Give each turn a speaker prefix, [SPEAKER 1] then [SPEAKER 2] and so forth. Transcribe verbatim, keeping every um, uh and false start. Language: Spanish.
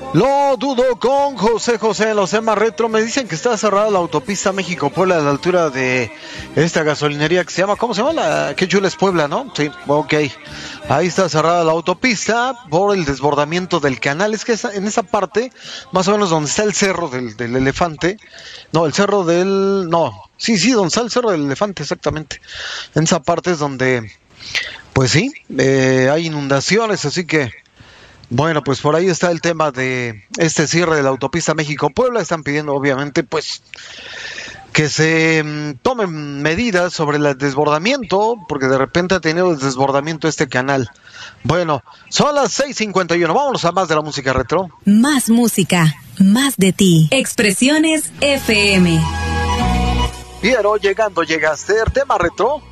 [SPEAKER 1] Lo dudo con José José en los temas retro. Me dicen que está cerrada la autopista México-Puebla a la altura de esta gasolinería que se llama, ¿cómo se llama? La que chula es Puebla, ¿no? Sí, ok. Ahí está cerrada la autopista por el desbordamiento del canal. Es que esa, en esa parte, más o menos donde está el cerro del, del elefante, no, el cerro del, no, sí, sí, donde está el cerro del elefante, exactamente. En esa parte es donde, pues sí, eh, hay inundaciones, así que bueno, pues por ahí está el tema de este cierre de la autopista México-Puebla. Están pidiendo, obviamente, pues que se mm, tomen medidas sobre el desbordamiento, porque de repente ha tenido desbordamiento este canal. Bueno, son las seis cincuenta y uno. Vámonos a más de la música retro.
[SPEAKER 2] Más música, más de ti. Expresiones F M.
[SPEAKER 1] Piero, llegando, llegaste. Tema retro.